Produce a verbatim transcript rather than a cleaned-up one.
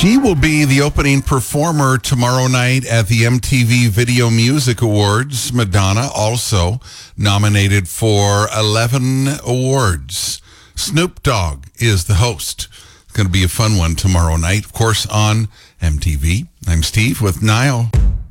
She will be the opening performer tomorrow night at the M T V Video Music Awards. Madonna also nominated for eleven awards. Snoop Dogg is the host. It's going to be a fun one tomorrow night, of course, on M T V. I'm Steve with Niall.